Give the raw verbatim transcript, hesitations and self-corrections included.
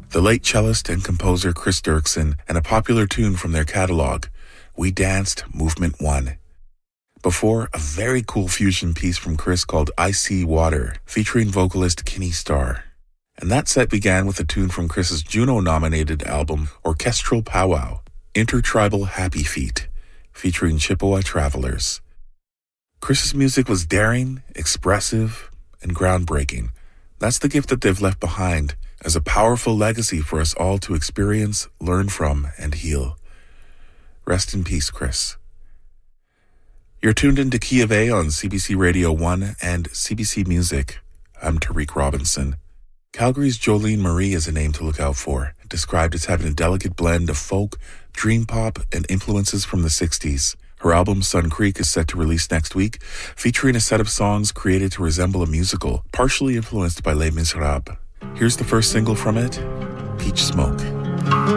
the late cellist and composer Chris Dirksen, and a popular tune from their catalog, We Danced Movement one. Before, a very cool fusion piece from Chris called I See Water, featuring vocalist Kenny Starr. And that set began with a tune from Chris's Juno-nominated album Orchestral Powwow, Intertribal Happy Feet, featuring Chippewa Travelers. Chris's music was daring, expressive, and groundbreaking. That's the gift that they've left behind as a powerful legacy for us all to experience, learn from, and heal. Rest in peace, Chris. You're tuned into Key of A on C B C Radio one and C B C Music. I'm Tariq Robinson. Calgary's Jolene Marie is a name to look out for, described as having a delicate blend of folk, dream pop, and influences from the sixties. Her album Sun Creek is set to release next week, featuring a set of songs created to resemble a musical, partially influenced by Les Miserables. Here's the first single from it, Peach Smoke.